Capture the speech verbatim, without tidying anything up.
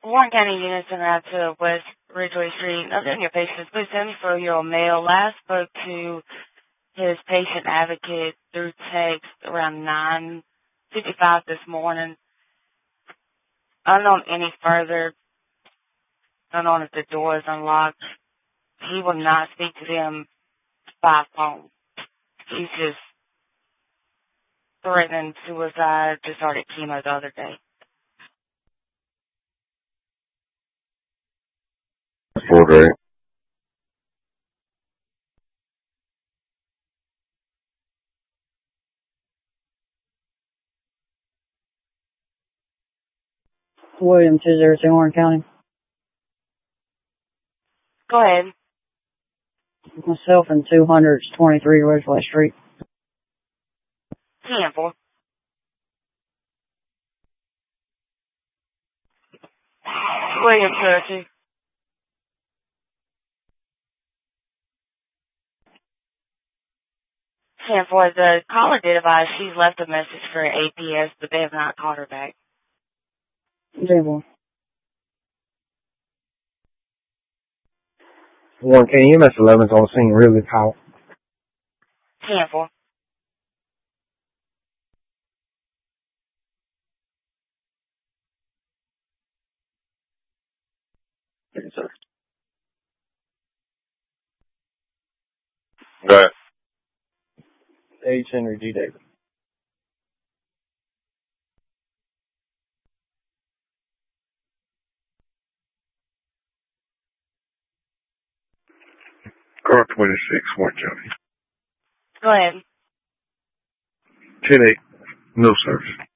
Warren County units en route to West Ridgeway Street. Updating your patients. Please seventy-four-year-old male last spoke to his patient advocate through text around nine fifty-five this morning. Unknown any further, unknown if the door is unlocked. He will not speak to them by phone. He's just threatening suicide. Just started chemo the other day. Four day. William two zero two Warren County. Go ahead. Myself and two hundred twenty-three Ridgeway Street. ten four. William two oh two. ten four. The caller did advise she's left a message for A P S, but they have not called her back. ten four. One K M S eleven's on scene, really powerful. ten four. Yes, sir. Go ahead. H. Henry G. Davis. Car twenty-six, Warren County. Go ahead. ten eight, no service.